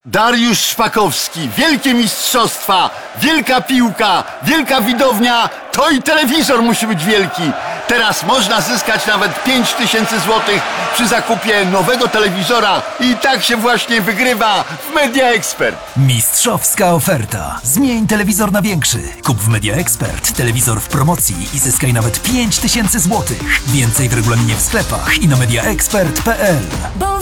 Dariusz Szpakowski, wielkie mistrzostwa, wielka piłka, wielka widownia, to i telewizor musi być wielki. Teraz można zyskać nawet 5000 zł przy zakupie nowego telewizora i tak się właśnie wygrywa w Media Expert. Mistrzowska oferta. Zmień telewizor na większy. Kup w Media Expert telewizor w promocji i zyskaj nawet 5000 zł. Więcej w regulaminie w sklepach i na mediaexpert.pl. Bo